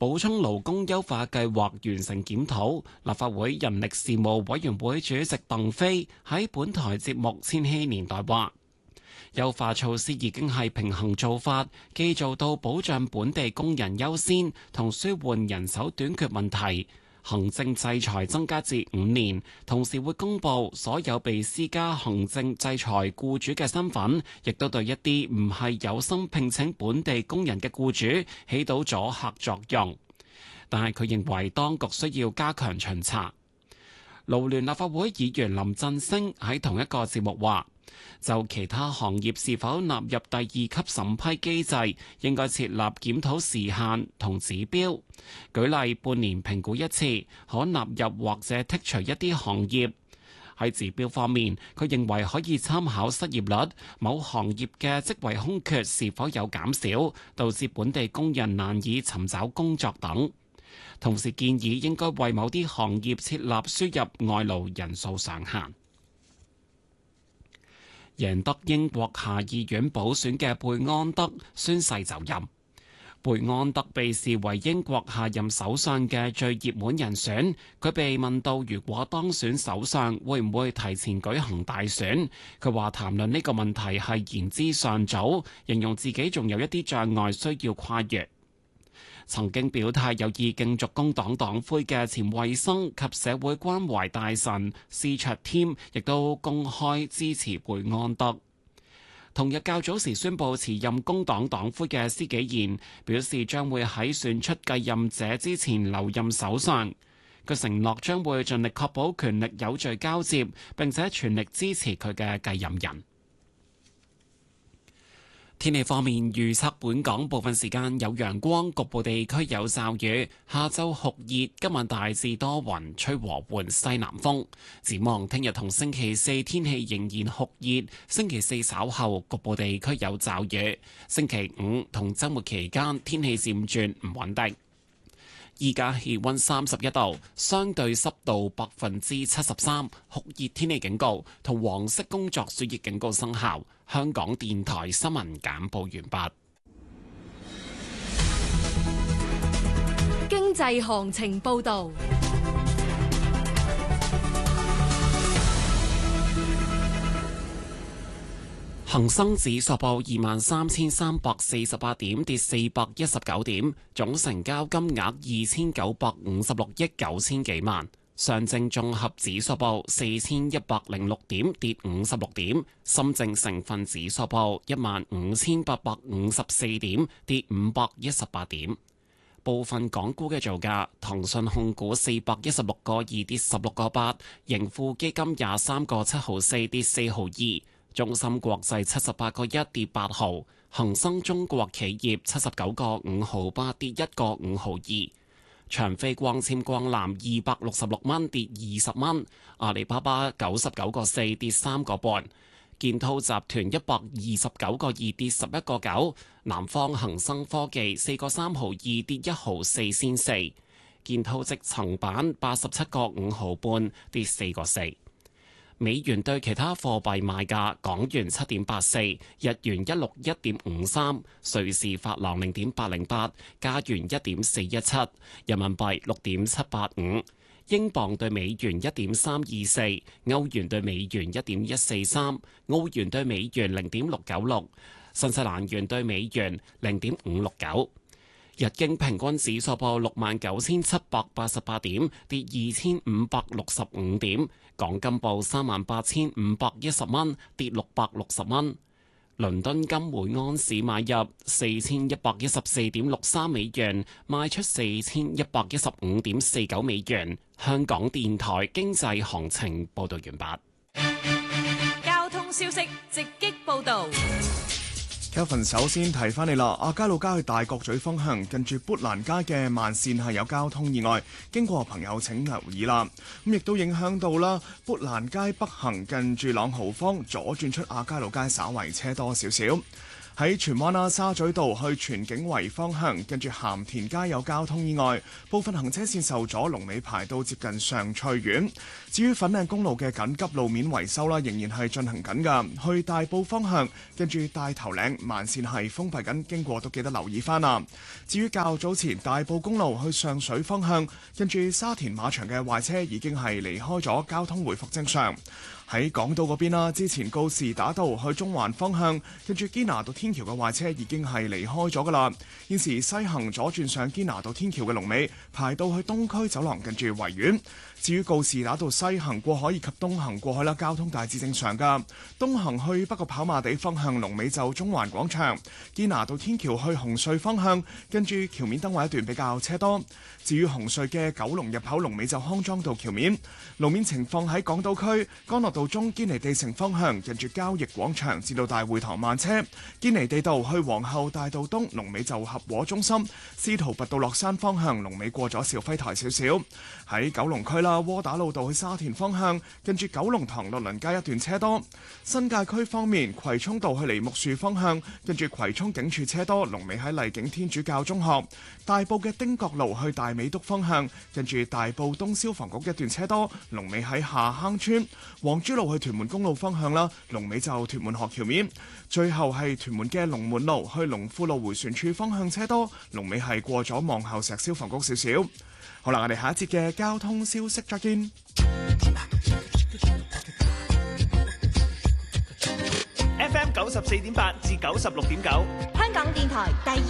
補充勞工優化計劃完成檢討。立法會人力事務委員會主席鄧飛喺本台節目《千禧年代》話，優化措施已經係平衡做法，既做到保障本地工人優先，同舒緩人手短缺問題。行政制裁增加至5年，同時會公布所有被施加行政制裁僱主嘅身份，亦都對一啲唔係有心聘請本地工人嘅僱主起到阻嚇作用。但係佢認為當局需要加強巡查。勞聯立法會議員林振昇喺同一個節目話，就其他行業是否納入第二級審批機制，應該設立檢討時限同指標。舉例，半年評估一次，可納入或者剔除一啲行業。喺指標方面，佢認為可以參考失業率、某行業嘅職位空缺是否有減少，導致本地工人難以尋找工作等。同時建議應該為某啲行業設立輸入外勞人數上限。贏得英國下議院補選嘅貝安德宣誓就任。貝安德被視為英國下任首相嘅最熱門人選。佢被問到如果當選首相會唔會提前舉行大選，佢話談論呢個問題係言之尚早，形容自己仲有一啲障礙需要跨越。曾經表態有意競逐工黨黨魁嘅前衛生及社會關懷大臣施卓添，亦都公開支持貝安德。同日較早時宣布辭任工黨黨魁嘅施紀賢表示，將會喺選出繼任者之前留任首相。佢承諾將會盡力確保權力有序交接，並且全力支持佢嘅繼任人。天氣方面，預測本港部分時間有陽光，局部地區有驟雨。下晝酷熱，今晚大致多雲，吹和緩西南風。展望聽日同星期四天氣仍然酷熱，星期四稍後局部地區有驟雨。星期五同週末期間天氣漸轉唔穩定。依家氣溫31度，相對濕度73%，酷熱天氣警告同黃色工作暑熱警告生效。香港電台新聞簡報完畢。 經濟行情報道。 恒生指數報23,348點，跌419點，總成交金額2956億9千幾萬。上證綜合指數報4106點，跌56點。深證成分指數報15854點，跌518點。部分港股嘅造價：騰訊控股416個2跌16個8，盈富基金23個7毫4跌4毫2。中芯國際78個1跌8毫，恒生中國企業79個5毫8跌1個5毫2，長飛光纖光纜266蚊跌20蚊，阿里巴巴99個4跌3個半，建滔集團129個2跌11個9，南方恒生科技4個3毫2跌1毫4仙4，建滔積層板87個5毫半跌4個4。美元對其他貨幣賣價：港元7.84，日元161.53，瑞士法郎0.808，加元1.417，人民幣6.785，英鎊對美元1.324，歐元對美元1.143，澳元對美元0.696，新西蘭元對美元0.569。日經平均指數報69,788點，跌2565點。港金報38,510蚊，跌660蚊。倫敦金每盎司買入4114.63美元，賣出4115.49美元。香港電台經濟行情報道完畢。交通消息直擊報道。 Kevin 首先提翻你啦，亞皆老街去大角咀方向，近住砵蘭街嘅慢線係有交通意外，經過朋友請留意啦。咁亦都影響到啦，砵蘭街北行近住朗豪坊左轉出亞皆老街，稍為車多少少。 喺荃灣啦沙咀道去荃景圍方向，跟住鹹田街有交通意外，部分行車線受阻，龍尾排到接近上翠苑。至於粉嶺公路嘅緊急路面維修啦，仍然係進行緊㗎。去大埔方向，跟住大頭嶺慢線係封閉緊，經過都記得留意翻啦。至於較早前大埔公路去上水方向，跟住沙田馬場嘅壞車已經係離開咗，交通回復正常。喺港島嗰邊啦，之前告士打道去中環方向，跟住堅拿道天橋嘅壞車已經係離開咗噶啦。現時西行左轉上堅拿道天橋嘅龍尾排到去東區走廊，跟住維園。至於告士打道西行過海以及東行過海啦，交通大致正常噶。東行去北角跑馬地方向龍尾就中環廣場，堅拿道天橋去紅隧方向，跟住橋面燈位一段比較車多。至於紅隧嘅九龍入口龍尾就康莊道橋面。路面情況喺港島區干諾道中堅尼地城方向，近住交易廣場至到大會堂慢車。堅尼地道去皇后大道東龍尾就合和中心。司徒拔道落山方向龍尾過咗肇輝台少少。喺九龍區啦，窩打老道去沙田方向，近住九龍塘樂鄰街一段車多。新界區方面，葵涌道去梨木樹方向，近住葵涌警署車多，龍尾喺麗景天主教中學。大埔嘅汀角路去大美督方向，近住大埔東消防局一段車多，龍尾喺下坑村。黃珠路去屯門公路方向啦，龍尾就屯門學橋面。最後係屯門嘅龍門路去龍富路迴旋處方向車多，龍尾係過咗望后石消防局少少。好啦，我哋下一節嘅交通消息再見。 FM 94.8至96.9， 香港電台第二